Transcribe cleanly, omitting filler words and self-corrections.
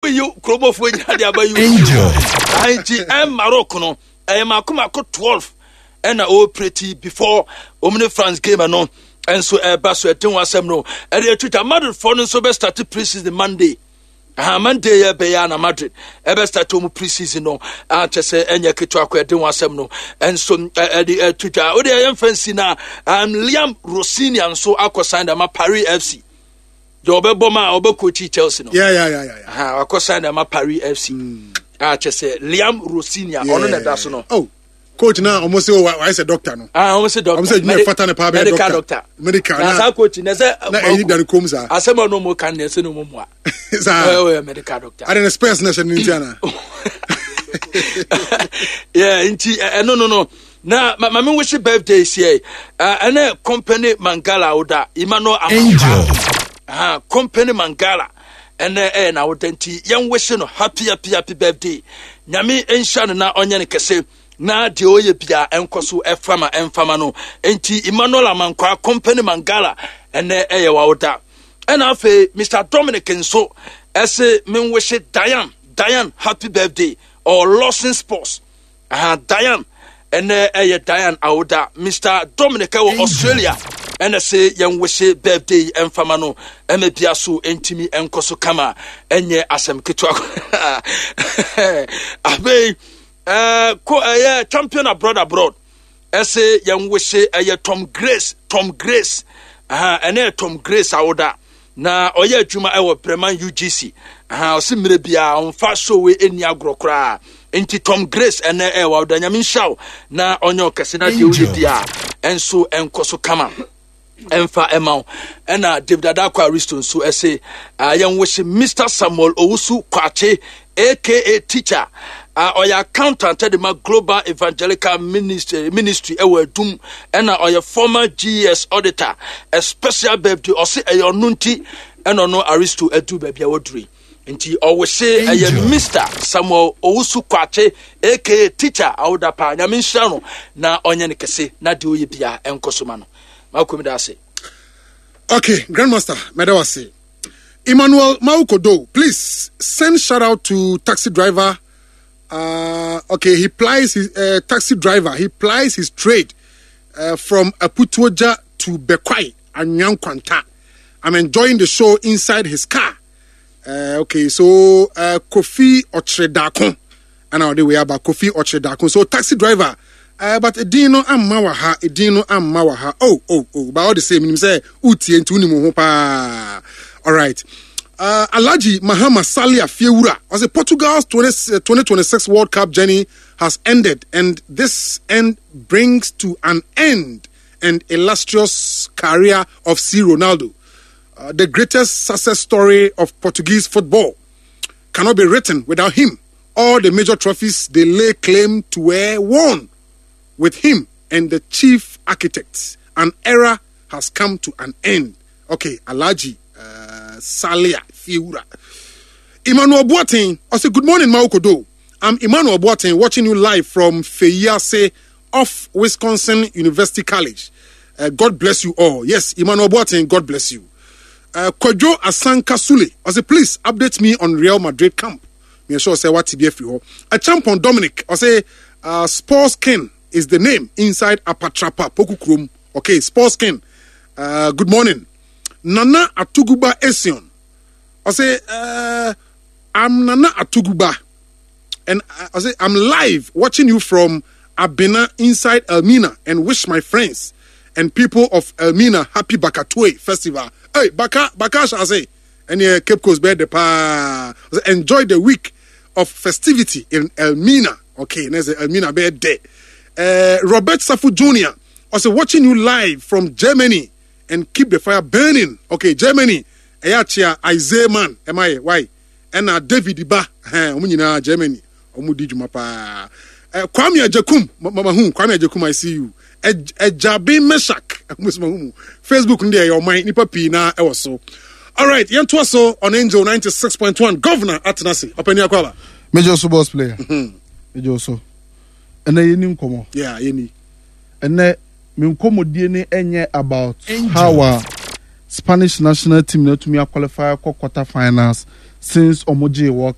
you Krobo for you. Angel. I am Morocco. I am a 12 and pretty before Omni France game and so Basso at Tinwasem. And they treat a Madrid for so best started preseason Monday. Monday, Bayana Madrid. Ever start to preseason no. I say Enya Kitwako at Tinwasem no. And so the Twitter. Oh, they are fancy now. Liam Rossini and so Aqua signed a Paris FC. Jobe Boma Obo Coach Chelsea no. Yeah. Aqua signed a Paris FC. Just say Liam Rossini on that no. Oh. Coach now almost say I said doctor no. Almost say doctor. I'm saying you fat and a medical doctor. Medical. Na coach na say na any that comes ah. Asema no mo kan na say no mo mo. Oh, medical doctor. I didn't space nation in Indiana. Yeah, no. Na mama wish birthday here. And company Mangala oda Emmanuel Angel. Company Mangala. And na wodenti yan wish no happy birthday. Nyame ensha na onye ne kese. Na de oye bia enkoso efama no enti Emmanuel Amankwa company Mangala ene eye wawoda ena afi Mr Dominic Nso ese men wish Diane happy birthday or Lawson Sports Diane ene eye Diane awoda Mr Dominic wo Australia ene se yan wish birthday enfama no eme bia so entimi enkoso kama enye asem ketwa abe champion abroad. Ese young wish Tom Grace. And Tom Grace awoda. Na oye juma ewo Bremen UGC. Osimire bia on fa show we eni agro kra. Enti Tom Grace ene ewa oda nyamin shaw na onyo kese na de uli bia. Enso enkoso kama. Emfa emau. Ena David Adakwa Aristo so ese young wish Mr Samuel Owusu Kwache aka teacher. Oya accountant at the Global Evangelical Ministry Dum and oya former GS auditor a special birthday or say a nunti and no Aristo edu baby wodri nti always say a Mr Samuel Owusu Kwache aka teacher awda pa nyamin hia na onye ne kese na de oye bia enkosoma no makomi da say. Okay, Grandmaster Medawase Emmanuel Maukodo, please send shout out to taxi driver. Okay, he plies his taxi driver. He plies his trade from Aputuoja to Bekwai and Nyankwanta. I'm enjoying the show inside his car. Okay, so Kofi Ochredakon, and now we are about Kofi Ochredakon. So taxi driver, but Edino Mawaha. Oh, but all the same, him say Uti and Tunimuhopa. All right. Alaji Mahama Salia Fiura as a Portugal's 2026 World Cup journey has ended, and this end brings to an end an illustrious career of C. Ronaldo. The greatest success story of Portuguese football cannot be written without him. All the major trophies they lay claim to were won with him and the chief architects. An era has come to an end. Okay, Alaji Salia Fiura. Emmanuel Boateng, I say good morning, Maukodo. I'm Emmanuel Boateng, watching you live from Feyase off Wisconsin University College. God bless you all. Yes, Emmanuel Boateng, God bless you. Kojo Asanka Sule, I say please update me on Real Madrid camp. Me sure say what TBF you. A champion Dominic, I say Sports King is the name inside Apatrapa Pokukrum. Okay, Sports King. Good morning. Nana Atuguba Esion. I say, I'm Nana Atuguba. And I say, I'm live watching you from Abena inside Elmina and wish my friends and people of Elmina happy Bakatue Festival. Hey, Bakash, I say, and Cape Coast Bed, enjoy the week of festivity in Elmina. Okay, there's Elmina Bed Day. Robert Safu Jr. I say, watching you live from Germany. And keep the fire burning. Okay, Germany. Ayachia Isaiah man. Am I? Why? And David Iba. Omunina Germany. Omudi Jumapa. Kwame Ajakum. Mamahum. Kwame Ajakum. I see you. Ejabe Meshak. Facebook ndia your mind. Nipa pina ewaso. All right. Yantuaso on Angel 96.1. Governor Atanasi. Open your kwaba. Major so boss player. Major so. And then you come. Yeah, you and then. Minkomodie enye about how our Spanish national team to me qualify for quarterfinals since Omoji World